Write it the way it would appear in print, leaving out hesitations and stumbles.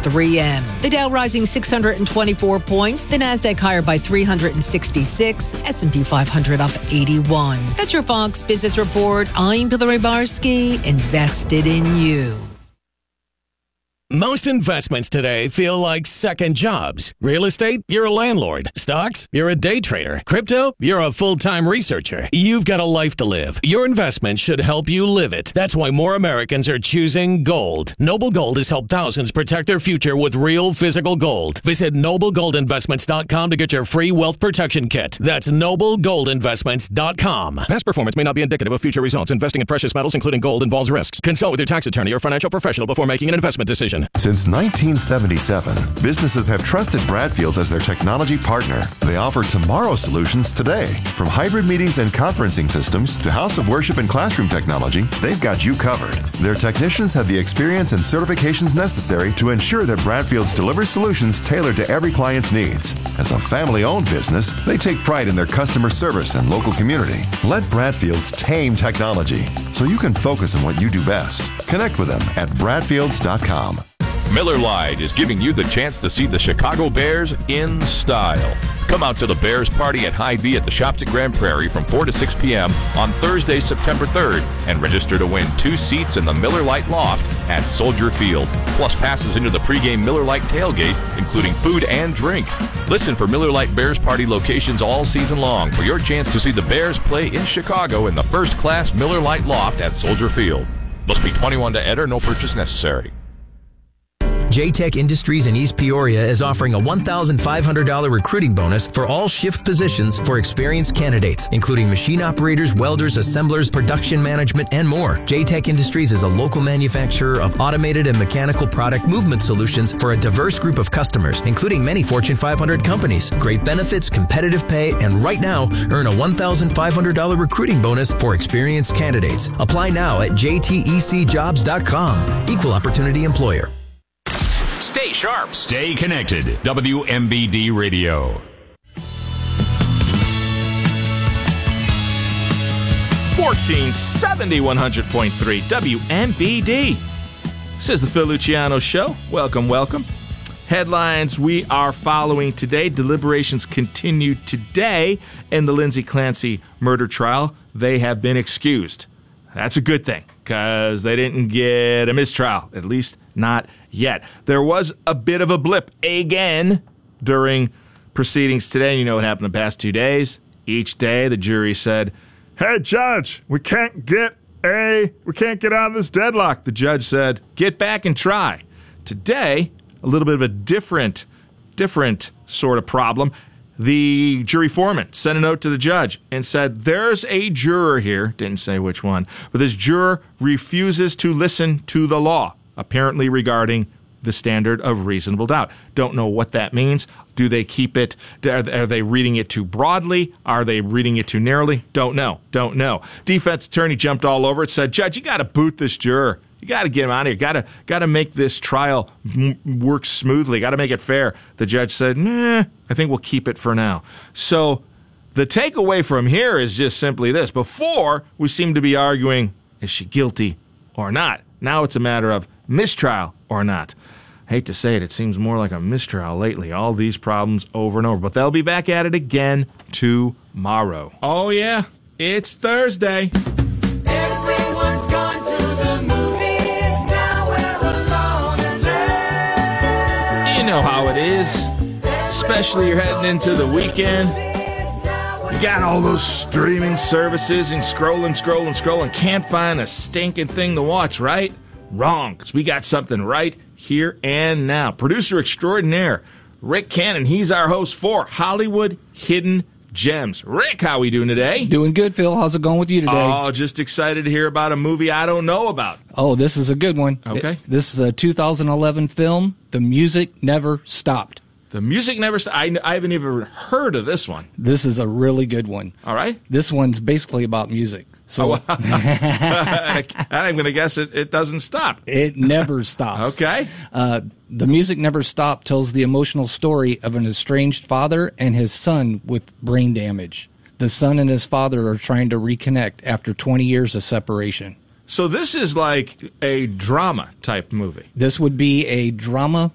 3M. The Dow rising 624 points. The Nasdaq higher by 366. S&P 500 up 81. That's your Fox Business Report. I'm Hillary Barsky. Invested in you. Most investments today feel like second jobs. Real estate, you're a landlord. Stocks, you're a day trader. Crypto, you're a full-time researcher. You've got a life to live. Your investment should help you live it. That's why more Americans are choosing gold. Noble Gold has helped thousands protect their future with real physical gold. Visit NobleGoldInvestments.com to get your free wealth protection kit. That's NobleGoldInvestments.com. Past performance may not be indicative of future results. Investing in precious metals, including gold, involves risks. Consult with your tax attorney or financial professional before making an investment decision. Since 1977, businesses have trusted Bradfields as their technology partner. They offer tomorrow solutions today. From hybrid meetings and conferencing systems to house of worship and classroom technology, they've got you covered. Their technicians have the experience and certifications necessary to ensure that Bradfields delivers solutions tailored to every client's needs. As a family-owned business, they take pride in their customer service and local community. Let Bradfields tame technology so you can focus on what you do best. Connect with them at Bradfields.com. Miller Lite is giving you the chance to see the Chicago Bears in style. Come out to the Bears party at Hy-Vee at the Shops at Grand Prairie from 4 to 6 p.m. on Thursday, September 3rd, and register to win 2 seats in the Miller Lite Loft at Soldier Field, plus passes into the pregame Miller Lite tailgate, including food and drink. Listen for Miller Lite Bears party locations all season long for your chance to see the Bears play in Chicago in the first-class Miller Lite Loft at Soldier Field. Must be 21 to enter, no purchase necessary. J-Tech Industries in East Peoria is offering a $1,500 recruiting bonus for all shift positions for experienced candidates, including machine operators, welders, assemblers, production management, and more. J-Tech Industries is a local manufacturer of automated and mechanical product movement solutions for a diverse group of customers, including many Fortune 500 companies. Great benefits, competitive pay, and right now, earn a $1,500 recruiting bonus for experienced candidates. Apply now at jtecjobs.com. Equal opportunity employer. Stay sharp. Stay connected. WMBD Radio. 1470 100.3 WMBD. This is the Phil Luciano Show. Welcome, welcome. Headlines we are following today. Deliberations continue today in the Lindsay Clancy murder trial. They have been excused. That's a good thing because they didn't get a mistrial, at least not yet. There was a bit of a blip again during proceedings today. You know what happened the past 2 days. Each day the jury said, "Hey, judge, we can't get out of this deadlock." The judge said, "Get back and try." Today, a little bit of a different sort of problem. The jury foreman sent a note to the judge and said, "There's a juror here," didn't say which one, "but this juror refuses to listen to the law, apparently regarding the standard of reasonable doubt." Don't know what that means. Do they keep it? Are they reading it too broadly? Are they reading it too narrowly? Don't know. Defense attorney jumped all over it, said, "Judge, you got to boot this juror. You got to get him out of here. Got to make this trial work smoothly. Got to make it fair." The judge said, "Nah, I think we'll keep it for now." So the takeaway from here is just simply this. Before, we seemed to be arguing, is she guilty or not? Now it's a matter of mistrial or not. I hate to say it, it seems more like a mistrial lately. All these problems over and over. But they'll be back at it again tomorrow. Oh, yeah, it's Thursday. Everyone's gone to the movies. Now we're alone and late. You know how it is. Especially you're heading into the weekend. You got all those streaming services and scrolling. Can't find a stinking thing to watch, right? Wrong, because we got something right here and now. Producer extraordinaire, Rick Cannon. He's our host for Hollywood Hidden Gems. Rick, how we doing today? Doing good, Phil. How's it going with you today? Oh, just excited to hear about a movie I don't know about. Oh, this is a good one. Okay. This is a 2011 film, The Music Never Stopped. The Music Never Stopped. I haven't even heard of this one. This is a really good one. All right. This one's basically about music. So I'm going to guess it doesn't stop. It never stops. Okay. The Music Never Stopped tells the emotional story of an estranged father and his son with brain damage. The son and his father are trying to reconnect after 20 years of separation. So this is like a drama type movie. This would be a drama